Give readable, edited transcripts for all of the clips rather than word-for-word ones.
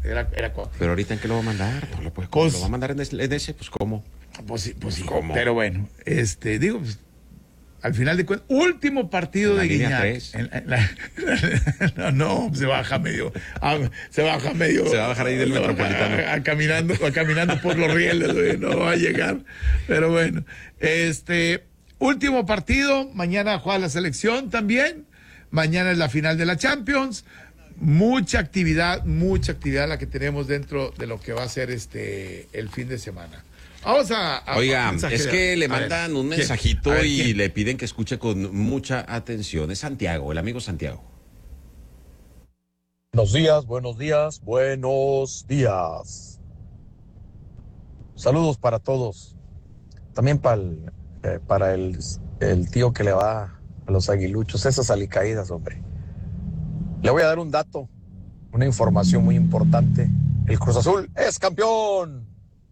Era Cuauhtémoc. Pero ahorita, ¿en qué lo va a mandar? No lo puede, Pues, ¿lo va a mandar en ese? Pues, ¿cómo? Pues sí. ¿Cómo? Pero bueno, digo, pues, al final de cuentas, último partido de Guiñac. No, se baja medio. Se va a bajar ahí del Metropolitano. Caminando por los rieles, güey, no va a llegar. Pero bueno, último partido, mañana juega la selección también. Mañana es la final de la Champions. Mucha actividad la que tenemos dentro de lo que va a ser el fin de semana. Vamos Oiga, es que le mandan un mensajito y le piden que escuche con mucha atención. Es Santiago, el amigo Santiago. Buenos días. Saludos para todos. También para el tío que le va a los aguiluchos, esas alicaídas, hombre. Le voy a dar un dato, una información muy importante. El Cruz Azul es campeón.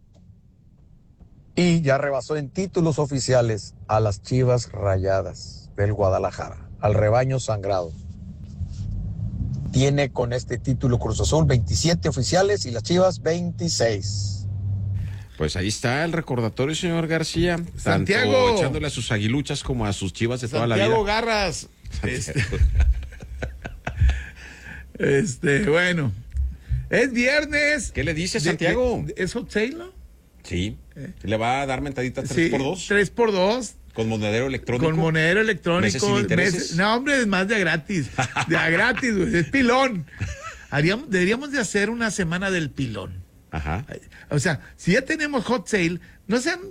Y ya rebasó en títulos oficiales a las Chivas Rayadas del Guadalajara, al rebaño sangrado. Tiene con este título Cruz Azul 27 oficiales y las Chivas 26. Pues ahí está el recordatorio, señor García. Santiago. Tanto echándole a sus aguiluchas como a sus Chivas de toda la vida. Santiago Garras. Bueno. Es viernes. ¿Qué le dice Santiago? ¿Es hot sale, no? Sí. ¿Le va a dar mentaditas 3x2? Sí, 3x2. ¿Con monedero electrónico? Con monedero electrónico. ¿Meses sin intereses? No, hombre, es más de gratis. De a gratis, güey. Es pilón. Deberíamos de hacer una semana del pilón. Ajá. O sea, si ya tenemos hot sale, no seamos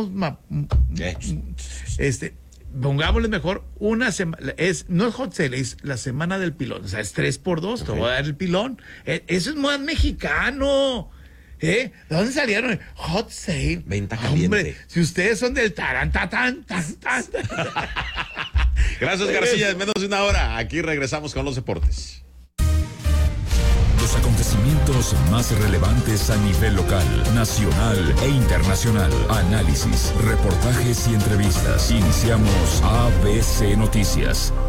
pongámosle mejor una semana, no es hot sale, es la semana del pilón, o sea, es 3x2, te voy a dar el pilón. Eso es más mexicano. ¿De dónde salieron? Hot sale. Venta caliente. Hombre, si ustedes son del tan. Gracias, García, en menos de una hora. Aquí regresamos con los deportes. Los acontecimientos más relevantes a nivel local, nacional e internacional. Análisis, reportajes y entrevistas. Iniciamos ABC Noticias.